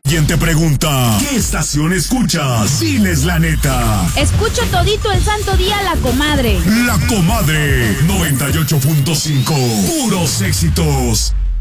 Quien te pregunta, ¿qué estación escuchas? Diles la neta. Escucho todito el santo día La Comadre. La Comadre 98.5. Puros éxitos.